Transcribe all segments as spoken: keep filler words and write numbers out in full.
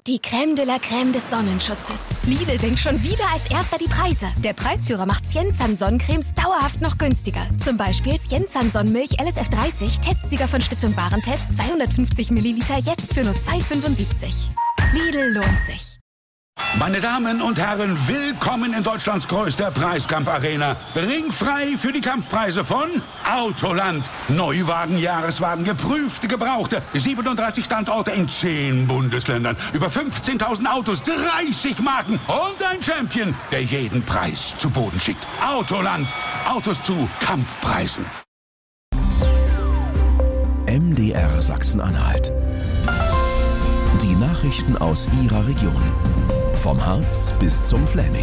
Die Crème de la Crème des Sonnenschutzes. Lidl senkt schon wieder als erster die Preise. Der Preisführer macht Siensan Sonnencremes dauerhaft noch günstiger. Zum Beispiel Siensan Sonnenmilch L S F dreißig, Testsieger von Stiftung Warentest, zweihundertfünfzig Milliliter, jetzt für nur zwei Euro fünfundsiebzig. Lidl lohnt sich. Meine Damen und Herren, willkommen in Deutschlands größter Preiskampfarena. Ringfrei für die Kampfpreise von Autoland. Neuwagen, Jahreswagen, geprüfte, gebrauchte. siebenunddreißig Standorte in zehn Bundesländern. Über fünfzehntausend Autos, dreißig Marken und ein Champion, der jeden Preis zu Boden schickt. Autoland. Autos zu Kampfpreisen. M D R Sachsen-Anhalt. Die Nachrichten aus Ihrer Region. Vom Harz bis zum Fläming.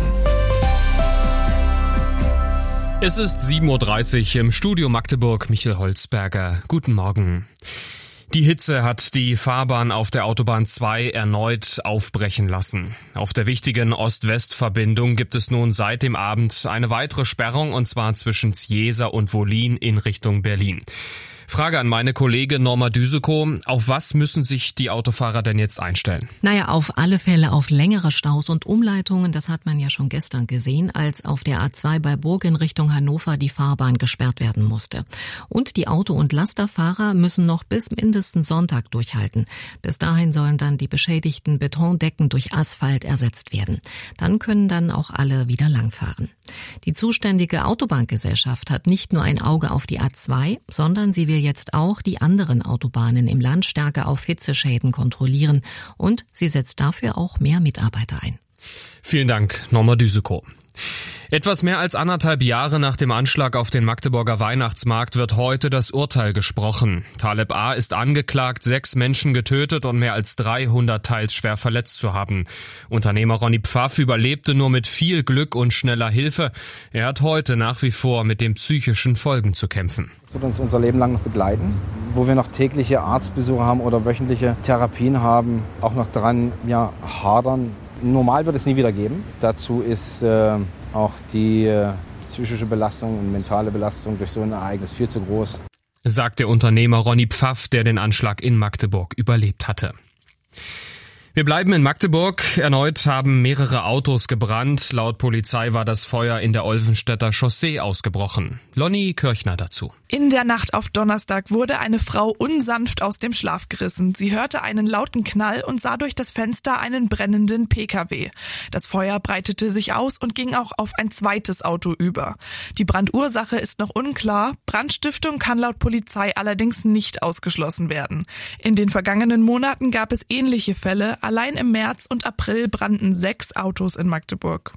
Es ist sieben Uhr dreißig im Studio Magdeburg. Michael Holzberger. Guten Morgen. Die Hitze hat die Fahrbahn auf der Autobahn zwei erneut aufbrechen lassen. Auf der wichtigen Ost-West-Verbindung gibt es nun seit dem Abend eine weitere Sperrung, und zwar zwischen Zieser und Wollin in Richtung Berlin. Frage an meine Kollegin Norma Düsekow. Auf was müssen sich die Autofahrer denn jetzt einstellen? Naja, auf alle Fälle auf längere Staus und Umleitungen. Das hat man ja schon gestern gesehen, als auf der A zwei bei Burg in Richtung Hannover die Fahrbahn gesperrt werden musste. Und die Auto- und Lasterfahrer müssen noch bis mindestens Sonntag durchhalten. Bis dahin sollen dann die beschädigten Betondecken durch Asphalt ersetzt werden. Dann können dann auch alle wieder langfahren. Die zuständige Autobahngesellschaft hat nicht nur ein Auge auf die A zwei, sondern sie will jetzt auch die anderen Autobahnen im Land stärker auf Hitzeschäden kontrollieren, und sie setzt dafür auch mehr Mitarbeiter ein. Vielen Dank, Norma Düsekow. Etwas mehr als anderthalb Jahre nach dem Anschlag auf den Magdeburger Weihnachtsmarkt wird heute das Urteil gesprochen. Taleb A. ist angeklagt, sechs Menschen getötet und mehr als dreihundert teils schwer verletzt zu haben. Unternehmer Ronny Pfaff überlebte nur mit viel Glück und schneller Hilfe. Er hat heute nach wie vor mit den psychischen Folgen zu kämpfen. Das wird uns unser Leben lang noch begleiten, wo wir noch tägliche Arztbesuche haben oder wöchentliche Therapien haben, auch noch dran ja, hadern. Normal wird es nie wieder geben. Dazu ist äh, auch die äh, psychische Belastung und mentale Belastung durch so ein Ereignis viel zu groß. Sagt der Unternehmer Ronny Pfaff, der den Anschlag in Magdeburg überlebt hatte. Wir bleiben in Magdeburg. Erneut haben mehrere Autos gebrannt. Laut Polizei war das Feuer in der Olvenstädter Chaussee ausgebrochen. Lonnie Kirchner dazu. In der Nacht auf Donnerstag wurde eine Frau unsanft aus dem Schlaf gerissen. Sie hörte einen lauten Knall und sah durch das Fenster einen brennenden P K W. Das Feuer breitete sich aus und ging auch auf ein zweites Auto über. Die Brandursache ist noch unklar. Brandstiftung kann laut Polizei allerdings nicht ausgeschlossen werden. In den vergangenen Monaten gab es ähnliche Fälle. Allein im März und April brannten sechs Autos in Magdeburg.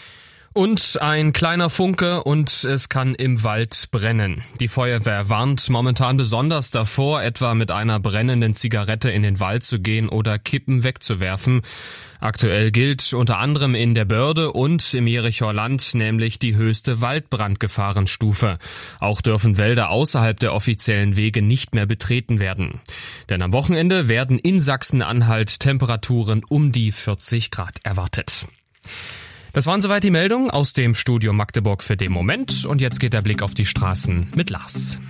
Und ein kleiner Funke und es kann im Wald brennen. Die Feuerwehr warnt momentan besonders davor, etwa mit einer brennenden Zigarette in den Wald zu gehen oder Kippen wegzuwerfen. Aktuell gilt unter anderem in der Börde und im Jerichoer Land nämlich die höchste Waldbrandgefahrenstufe. Auch dürfen Wälder außerhalb der offiziellen Wege nicht mehr betreten werden. Denn am Wochenende werden in Sachsen-Anhalt Temperaturen um die vierzig Grad erwartet. Das waren soweit die Meldungen aus dem Studio Magdeburg für den Moment. Und jetzt geht der Blick auf die Straßen mit Lars.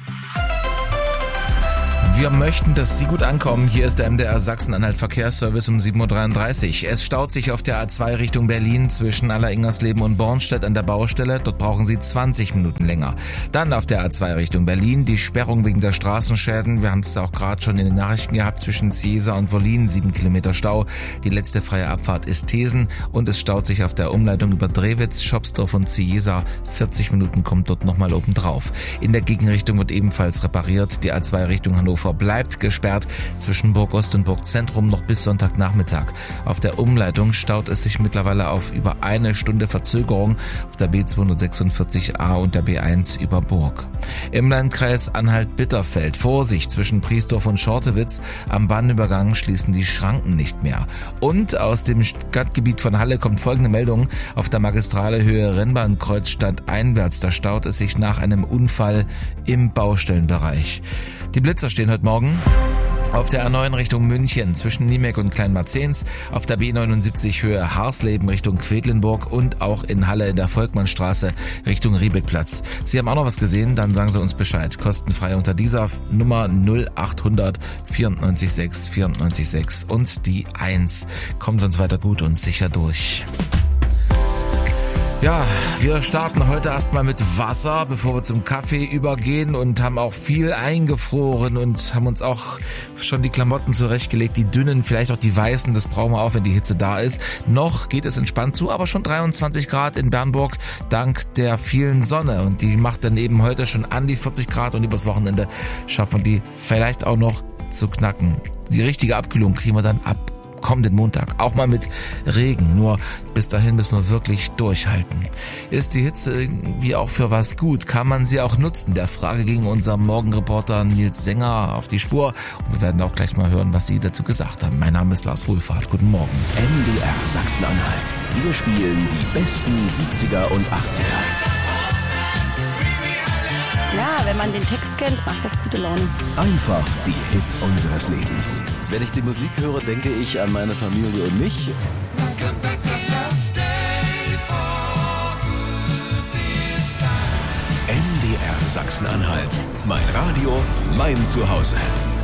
Wir möchten, dass Sie gut ankommen. Hier ist der M D R Sachsen-Anhalt Verkehrsservice um sieben Uhr dreiunddreißig. Es staut sich auf der A zwei Richtung Berlin zwischen Alleringmersleben und Bornstedt an der Baustelle. Dort brauchen Sie zwanzig Minuten länger. Dann auf der A zwei Richtung Berlin die Sperrung wegen der Straßenschäden. Wir haben es auch gerade schon in den Nachrichten gehabt. Zwischen Zieser und Wollin sieben Kilometer Stau. Die letzte freie Abfahrt ist Thesen und es staut sich auf der Umleitung über Drewitz, Schopsdorf und Zieser. vierzig Minuten kommt dort nochmal oben drauf. In der Gegenrichtung wird ebenfalls repariert. Die A zwei Richtung Hannover bleibt gesperrt zwischen Burg Ost und Burg Zentrum noch bis Sonntagnachmittag. Auf der Umleitung staut es sich mittlerweile auf über eine Stunde Verzögerung auf der B zweihundertsechsundvierzig A und der B eins über Burg. Im Landkreis Anhalt-Bitterfeld Vorsicht zwischen Priesdorf und Schortewitz. Am Bahnübergang schließen die Schranken nicht mehr. Und aus dem Stadtgebiet von Halle kommt folgende Meldung. Auf der Magistrale Höhe Rennbahnkreuz stadteinwärts, da staut es sich nach einem Unfall im Baustellenbereich. Die Blitzer stehen heute Morgen Auf der A neun Richtung München zwischen Niemek und Kleinmarzens, auf der B neunundsiebzig Höhe Harsleben Richtung Quedlinburg und auch in Halle in der Volkmannstraße Richtung Riebeckplatz. Sie haben auch noch was gesehen? Dann sagen Sie uns Bescheid. Kostenfrei unter dieser Nummer null achthundert vierundneunzig sechs vierundneunzig sechs und die eins. Kommt uns weiter gut und sicher durch. Ja, wir starten heute erstmal mit Wasser, bevor wir zum Kaffee übergehen und haben auch viel eingefroren und haben uns auch schon die Klamotten zurechtgelegt, die dünnen, vielleicht auch die weißen, das brauchen wir auch, wenn die Hitze da ist. Noch geht es entspannt zu, aber schon dreiundzwanzig Grad in Bernburg dank der vielen Sonne und die macht dann eben heute schon an die vierzig Grad und übers Wochenende schaffen wir die vielleicht auch noch zu knacken. Die richtige Abkühlung kriegen wir dann ab kommenden Montag, auch mal mit Regen, nur bis dahin müssen wir wirklich durchhalten. Ist die Hitze irgendwie auch für was gut? Kann man sie auch nutzen? Der Frage ging unser Morgenreporter Nils Sänger auf die Spur und wir werden auch gleich mal hören, was sie dazu gesagt haben. Mein Name ist Lars Wohlfahrt, guten Morgen. M D R Sachsen-Anhalt. Wir spielen die besten siebziger und achtziger. Ja, wenn man den Text kennt, macht das gute Laune. Einfach die Hits unseres Lebens. Wenn ich die Musik höre, denke ich an meine Familie und mich. M D R Sachsen-Anhalt. Mein Radio, mein Zuhause.